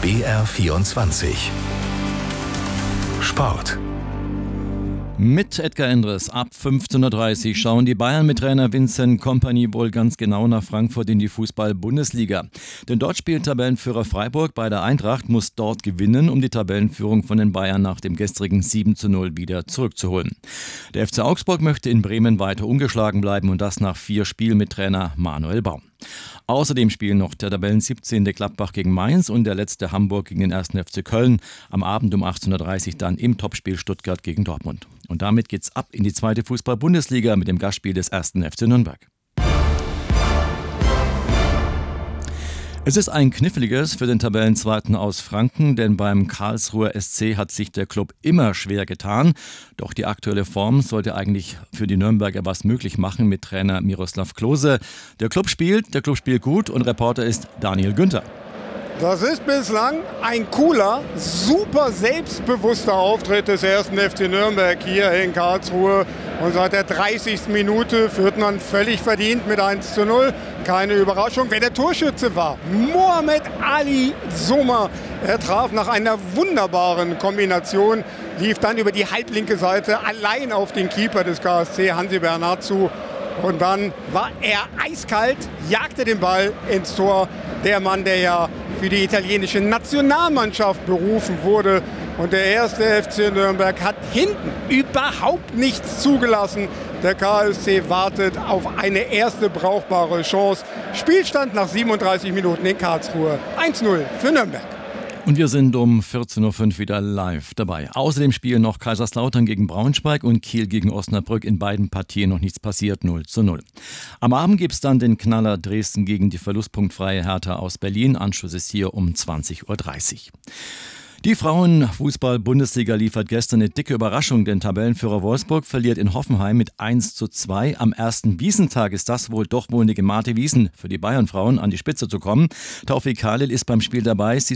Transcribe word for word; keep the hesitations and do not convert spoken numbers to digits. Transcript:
B R vierundzwanzig Sport. Mit Edgar Endres ab fünfzehn Uhr dreißig schauen die Bayern mit Trainer Vincent Kompany wohl ganz genau nach Frankfurt in die Fußball-Bundesliga. Denn dort spielt Tabellenführer Freiburg. Bei der Eintracht muss dort gewinnen, um die Tabellenführung von den Bayern nach dem gestrigen sieben zu null wieder zurückzuholen. Der F C Augsburg möchte in Bremen weiter ungeschlagen bleiben und das nach vier Spielen mit Trainer Manuel Baum. Außerdem spielen noch der Tabellen siebzehnte Gladbach gegen Mainz und der letzte Hamburg gegen den ersten F C Köln. Am Abend um achtzehn Uhr dreißig dann im Topspiel Stuttgart gegen Dortmund. Und damit geht's ab in die zweite Fußball-Bundesliga mit dem Gastspiel des ersten F C Nürnberg. Es ist ein kniffliges für den Tabellenzweiten aus Franken, denn beim Karlsruher S C hat sich der Club immer schwer getan. Doch die aktuelle Form sollte eigentlich für die Nürnberger was möglich machen mit Trainer Miroslav Klose. Der Club spielt, der Club spielt gut und Reporter ist Daniel Günther. Das ist bislang ein cooler, super selbstbewusster Auftritt des ersten F C Nürnberg hier in Karlsruhe. Und seit der dreißigsten Minute führt man völlig verdient mit eins zu null. Keine Überraschung, wer der Torschütze war. Mohamed Ali Soma. Er traf nach einer wunderbaren Kombination, lief dann über die halblinke Seite allein auf den Keeper des K S C, Hansi Bernhard, zu. Und dann war er eiskalt, jagte den Ball ins Tor. Der Mann, der ja für die italienische Nationalmannschaft berufen wurde. Und der erste F C Nürnberg hat hinten überhaupt nichts zugelassen. Der K S C wartet auf eine erste brauchbare Chance. Spielstand nach siebenunddreißig Minuten in Karlsruhe. eins zu null für Nürnberg. Und wir sind um vierzehn Uhr fünf wieder live dabei. Außerdem spielen noch Kaiserslautern gegen Braunschweig und Kiel gegen Osnabrück. In beiden Partien noch nichts passiert, null zu null. Am Abend gibt es dann den Knaller Dresden gegen die verlustpunktfreie Hertha aus Berlin. Anschluss ist hier um zwanzig Uhr dreißig. Die Frauenfußball-Bundesliga liefert gestern eine dicke Überraschung, denn Tabellenführer Wolfsburg verliert in Hoffenheim mit eins zu zwei. Am ersten Wiesentag ist das wohl doch wohl eine gemarte Wiesen für die Bayern-Frauen, an die Spitze zu kommen. Taufik Khalil ist beim Spiel dabei. Sie